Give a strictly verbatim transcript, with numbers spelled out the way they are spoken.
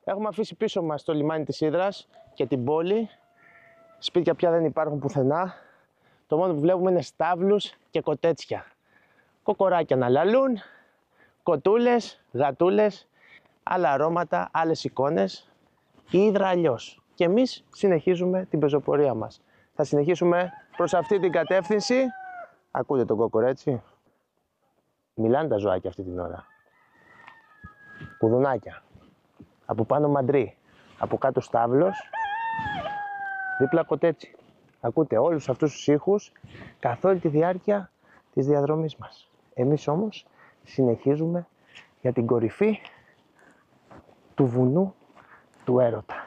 Έχουμε αφήσει πίσω μας το λιμάνι της Ύδρας και την πόλη. Σπίτια πια δεν υπάρχουν πουθενά. Το μόνο που βλέπουμε είναι στάβλους και κοτέτσια. Κοκοράκια να λαλούν, κοτούλες, γατούλες, άλλα αρώματα, άλλες εικόνες. Η Ύδρα αλλιώς. Και εμείς συνεχίζουμε την πεζοπορία μας. Θα συνεχίσουμε προς αυτή την κατεύθυνση. Ακούτε τον κοκορέτσι. Μιλάνε τα ζωάκια αυτή την ώρα. Κουδουνάκια. Από πάνω μαντρί. Από κάτω στάβλος. Δίπλα κοτέτσι. Ακούτε όλους αυτούς τους ήχους καθ' όλη τη διάρκεια της διαδρομής μας. Εμείς όμως συνεχίζουμε για την κορυφή του βουνού του έρωτα.